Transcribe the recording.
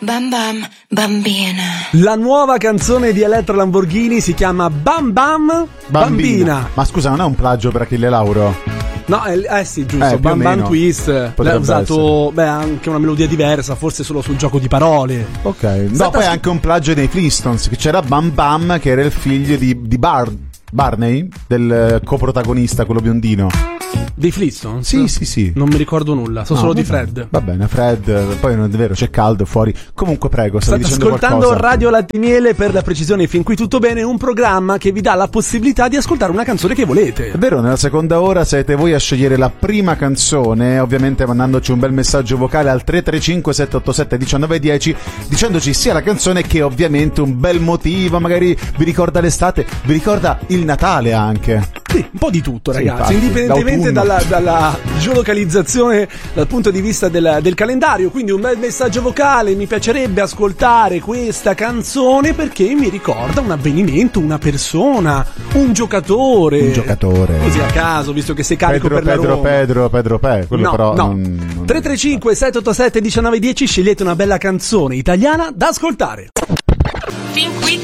Bam Bam Bambina. La nuova canzone di Elettra Lamborghini si chiama Bam Bam Bambina. Ma scusa, non è un plagio per Achille Lauro? No, sì, giusto. Bam Bam Twist. L'ha usato, anche una melodia diversa, forse solo sul gioco di parole. Ok. No, poi anche un plagio dei Flintstones, che c'era Bam Bam, che era il figlio di Barney, del coprotagonista, quello biondino. Dei Flintstones? Sì. Non mi ricordo nulla, so solo di Fred. Va bene, Fred, poi non è vero, c'è caldo fuori. Comunque prego, stai dicendo ascoltando qualcosa. Radio Lattimiele, per la precisione fin qui tutto bene, un programma che vi dà la possibilità di ascoltare una canzone che volete. È vero, nella seconda ora siete voi a scegliere la prima canzone, ovviamente mandandoci un bel messaggio vocale al 335 787 1910, dicendoci sia la canzone che ovviamente un bel motivo, magari vi ricorda l'estate, vi ricorda il Natale anche. Sì, un po' di tutto, ragazzi, infatti, indipendentemente dalla geolocalizzazione dal punto di vista del calendario. Quindi un bel messaggio vocale: mi piacerebbe ascoltare questa canzone perché mi ricorda un avvenimento, una persona, un giocatore. Così a caso, visto che sei carico per la Roma. Pedro, quello però no. non 335 787 1910, scegliete una bella canzone italiana da ascoltare. Fin qui